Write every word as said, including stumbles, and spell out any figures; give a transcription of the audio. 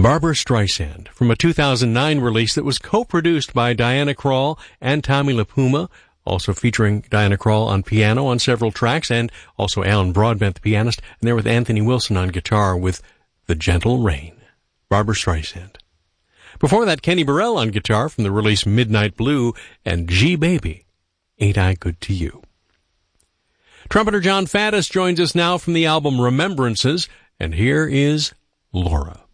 Barbra Streisand, from a two thousand nine release that was co-produced by Diana Krall and Tommy LiPuma, also featuring Diana Krall on piano on several tracks, and also Alan Broadbent, the pianist, and there with Anthony Wilson on guitar with The Gentle Rain. Barbra Streisand. Before that, Kenny Burrell on guitar from the release Midnight Blue, and G Baby, Ain't I Good to You. Trumpeter John Faddis joins us now from the album Remembrances, and here is Laura.